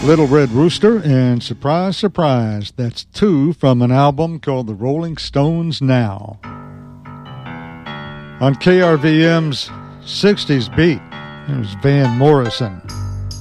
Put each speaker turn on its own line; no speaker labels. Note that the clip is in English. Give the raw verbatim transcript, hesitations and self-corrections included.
Little Red Rooster and Surprise, Surprise. That's two from an album called The Rolling Stones Now. On K R V M's sixties Beat, it was Van Morrison.